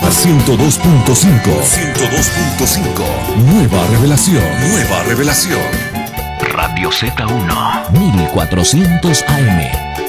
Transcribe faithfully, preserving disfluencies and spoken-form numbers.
ciento dos punto cinco. ciento dos punto cinco. Nueva revelación. Nueva revelación. Radio Z uno, mil cuatrocientos A M.